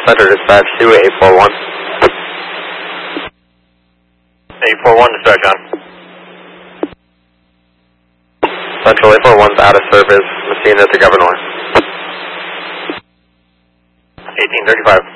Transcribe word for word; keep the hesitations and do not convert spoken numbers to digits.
Center dispatch to eight four one. eight four one, dispatch on. Central eight four one's out of service. Messina to Governor. eighteen thirty-five.